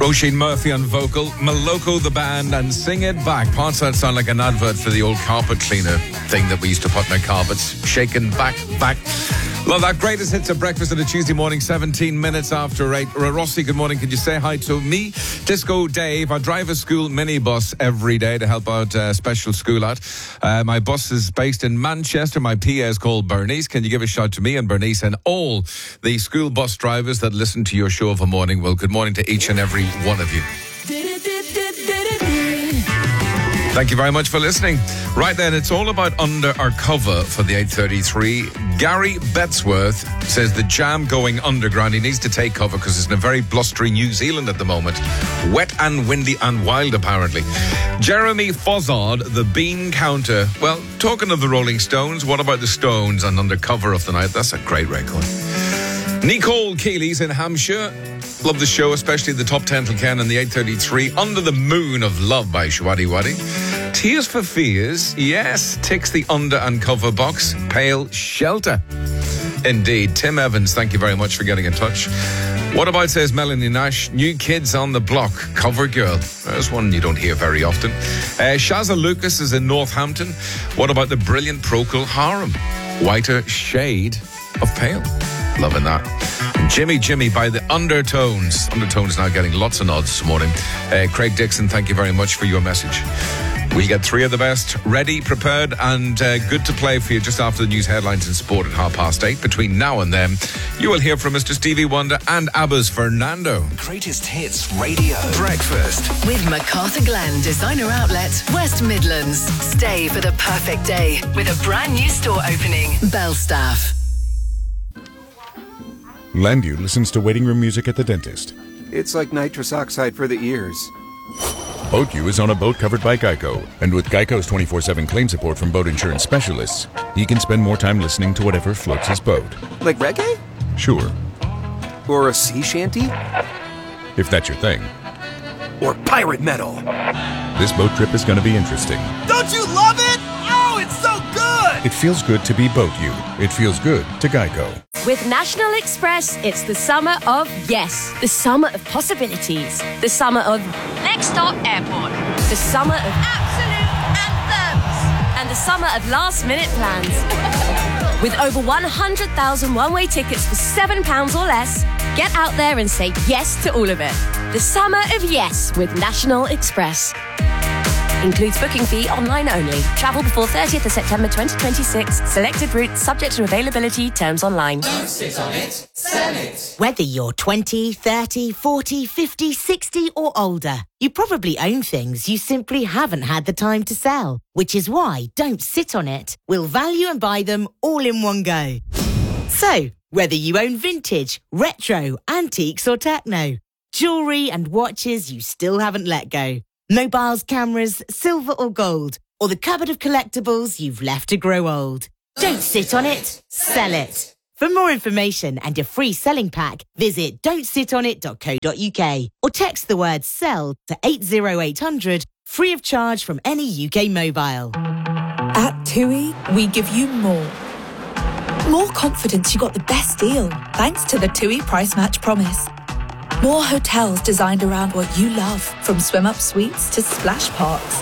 Roisin Murphy on vocal, Moloko the band, and Sing It Back. Parts that sound like an advert for the old carpet cleaner thing that we used to put in our carpets. Shaken back. Love that. Greatest hits of breakfast on a Tuesday morning, 17 minutes after 8. Rossi, good morning. Could you say hi to me? Disco Dave. I drive a school minibus every day to help out special school out. My bus is based in Manchester. My PA is called Bernice. Can you give a shout to me and Bernice and all the school bus drivers that listen to your show of a morning? Well, good morning to each and every one of you. Thank you very much for listening. Right then, it's all about under our cover for the 8:33. Gary Bettesworth says the jam going underground. He needs to take cover because it's in a very blustery New Zealand at the moment. Wet and windy and wild, apparently. Jeremy Fozzard, the bean counter. Well, talking of the Rolling Stones, what about the Stones and Under Cover of the Night? That's a great record. Nicole Keeley's in Hampshire. Love the show, especially the top 10 till Ken and the 8:33. Under the Moon of Love by Shwadi Wadi. Tears for Fears, yes, ticks the under and cover box. Pale Shelter. Indeed. Tim Evans, thank you very much for getting in touch. What about, says Melanie Nash, New Kids on the Block, Cover Girl. There's one you don't hear very often. Shazza Lucas is in Northampton. What about the brilliant Procol Harum? Whiter Shade of Pale. Loving that. Jimmy by the Undertones. Undertones now getting lots of nods this morning. Craig Dixon, thank you very much for your message. We get three of the best ready, prepared, and good to play for you just after the news headlines in sport at 8:30. Between now and then, you will hear from Mr. Stevie Wonder and ABBA's Fernando. Greatest Hits Radio Breakfast with MacArthur Glen Designer Outlet, West Midlands. Stay for the perfect day with a brand new store opening. Belstaff. Landu listens to waiting room music at the dentist. It's like nitrous oxide for the ears. BoatU is on a boat covered by Geico, and with Geico's 24/7 claim support from boat insurance specialists, he can spend more time listening to whatever floats his boat. Like reggae? Sure. Or a sea shanty? If that's your thing. Or pirate metal? This boat trip is going to be interesting. Don't you love it? Oh, it's so good! It feels good to be BoatU. It feels good to Geico. With National Express, it's the summer of yes. The summer of possibilities. The summer of next stop airport. The summer of absolute anthems. And the summer of last-minute plans. With over 100,000 one-way tickets for £7 or less, get out there and say yes to all of it. The summer of yes with National Express. Includes booking fee online only. Travel before 30th of September 2026. Selected routes subject to availability. Terms online. Don't sit on it, sell it. Whether you're 20, 30, 40, 50, 60 or older, you probably own things you simply haven't had the time to sell. Which is why Don't Sit on It will value and buy them all in one go. So, whether you own vintage, retro, antiques or techno, jewellery and watches you still haven't let go, mobiles, cameras, silver or gold, or the cupboard of collectibles you've left to grow old. Don't sit on it, sell it. For more information and your free selling pack, visit don'tsitonit.co.uk or text the word SELL to 80800, free of charge from any UK mobile. At TUI, we give you more. More confidence you got the best deal, thanks to the TUI Price Match Promise. More hotels designed around what you love, from swim-up suites to splash parks.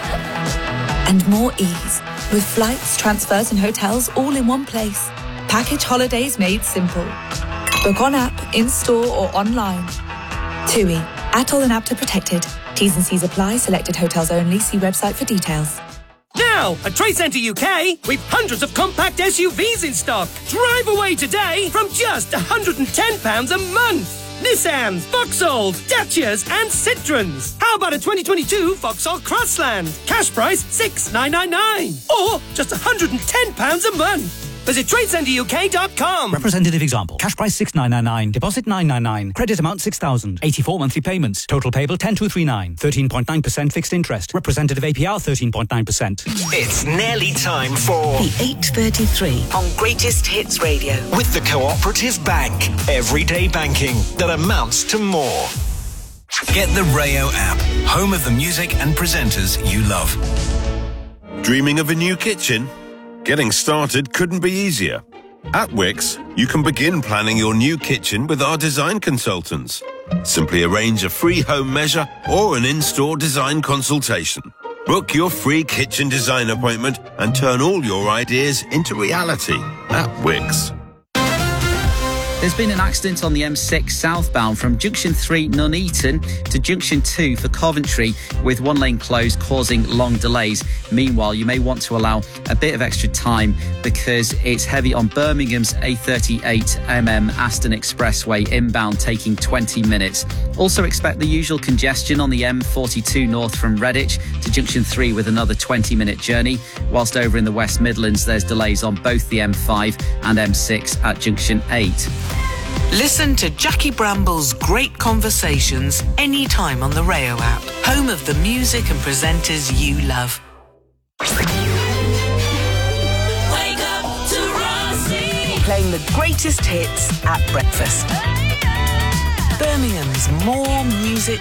And more ease, with flights, transfers and hotels all in one place. Package holidays made simple. Book on app, in-store or online. TUI, ATOL and APTA protected. T's and C's apply, selected hotels only. See website for details. Now, at Trade Centre UK, we've hundreds of compact SUVs in stock. Drive away today from just £110 a month. Nissans, Vauxhalls, Dacias and Citroens. How about a 2022 Vauxhall Crossland? Cash price $6,999. Or just £110 a month. Visit TradeCenterUK.com. Representative example. Cash price $6,999. Deposit $999. Credit amount $6,000. 84 monthly payments. Total payable $10,239. 13.9% fixed interest. Representative APR 13.9%. It's nearly time for The 8:33 on Greatest Hits Radio. with the Cooperative Bank. Everyday banking that amounts to more. Get the Rayo app, home of the music and presenters you love. Dreaming of a new kitchen? Getting started couldn't be easier. At Wix, you can begin planning your new kitchen with our design consultants. Simply arrange a free home measure or an in-store design consultation. Book your free kitchen design appointment and turn all your ideas into reality at Wix. There's been an accident on the M6 southbound from Junction 3 Nuneaton to Junction 2 for Coventry, with one lane closed, causing long delays. Meanwhile, you may want to allow a bit of extra time because it's heavy on Birmingham's A38mm Aston Expressway inbound, taking 20 minutes. Also expect the usual congestion on the M42 north from Redditch to Junction 3 with another 20-minute journey, whilst over in the West Midlands there's delays on both the M5 and M6 at Junction 8. Listen to Jackie Bramble's great conversations anytime on the Rayo app, home of the music and presenters you love. Wake up to Rossi. Playing the greatest hits at breakfast. Birmingham's more